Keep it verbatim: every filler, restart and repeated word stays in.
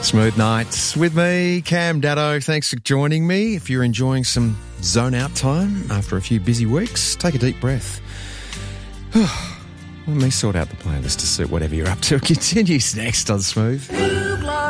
Smooth Nights with me, Cam Daddo. Thanks for joining me. If you're enjoying some zone out time after a few busy weeks, take a deep breath. Let me sort out the playlist to suit whatever you're up to. It continues next on Smooth.